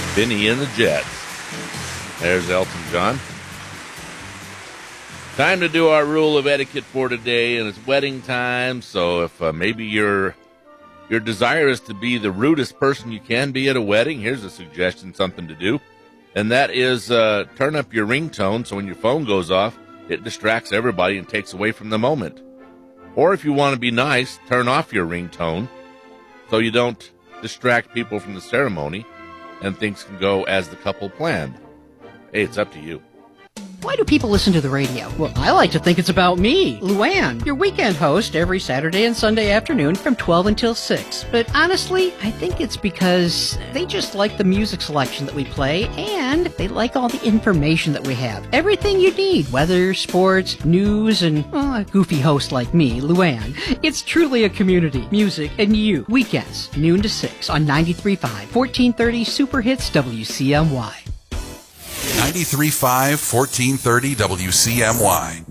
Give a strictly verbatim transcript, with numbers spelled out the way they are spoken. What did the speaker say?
Benny and the Jets. There's Elton John. Time to do our rule of etiquette for today, and it's wedding time, so if uh, maybe your your desire is to be the rudest person you can be at a wedding, here's a suggestion, something to do, and that is uh, turn up your ringtone so when your phone goes off, it distracts everybody and takes away from the moment. Or if you want to be nice, turn off your ringtone so you don't distract people from the ceremony and things can go as the couple planned. Hey, it's up to you. Why do people listen to the radio? Well, I like to think it's about me, Luann, your weekend host every Saturday and Sunday afternoon from twelve until six. But honestly, I think it's because they just like the music selection that we play, and they like all the information that we have. Everything you need, weather, sports, news, and well, a goofy host like me, Luann. It's truly a community. Music and you. Weekends, noon to six on ninety-three point five, fourteen thirty Super Hits W C M Y. ninety-three point five, fourteen thirty W C M Y.